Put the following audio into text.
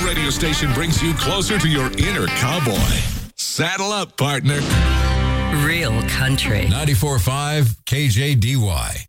radio station brings you closer to your inner cowboy. Saddle up, partner. Real country. 94.5 KJDY.